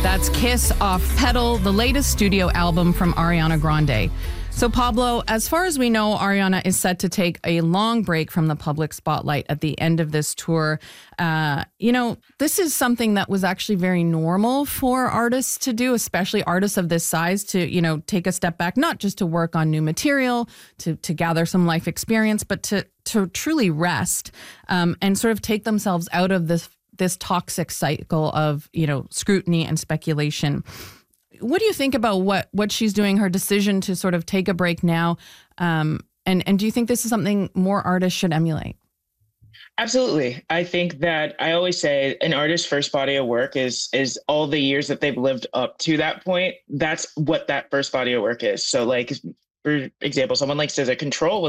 That's Kiss Off Pedal, the latest studio album from Ariana Grande. So, Pablo, as far as we know, Ariana is set to take a long break from the public spotlight at the end of this tour. This is something that was actually very normal for artists to do, especially artists of this size, to, take a step back, not just to work on new material, to gather some life experience, but to truly rest and sort of take themselves out of this toxic cycle of, scrutiny and speculation. What do you think about what she's doing, her decision to sort of take a break now? And do you think this is something more artists should emulate? Absolutely. I think that I always say an artist's first body of work is all the years that they've lived up to that point. That's what that first body of work is. So like, for example, someone like SZA, Control was